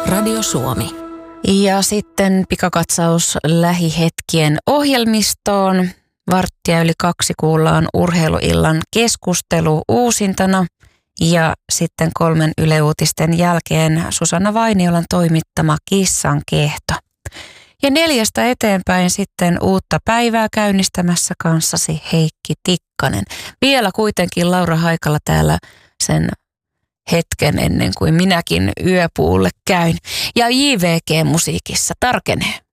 Radio Suomi. Ja sitten pikakatsaus lähihetkien ohjelmistoon. 1:15 kuullaan urheiluillan keskustelu uusintana. Ja sitten 3 Yle Uutisten jälkeen Susanna Vainiolan toimittama Kissan kehto. Ja 4 eteenpäin sitten uutta päivää käynnistämässä kanssasi Heikki Tikkanen. Vielä kuitenkin Laura Haikala täällä sen hetken ennen kuin minäkin yöpuulle käyn. Ja JVG-musiikissa tarkenee.